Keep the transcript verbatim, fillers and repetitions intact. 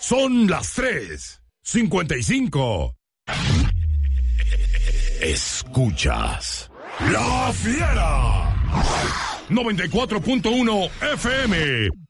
Son las tres cincuenta y cinco. Escuchas La Fiera noventa y cuatro punto uno F M